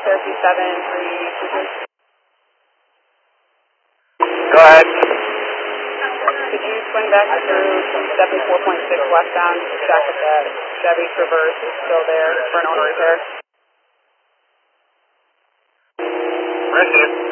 Cherokee 732. Go ahead. Could you swing back through 74.6 westbound to check if that Chevy Traverse is still there for an owner repair? Receive.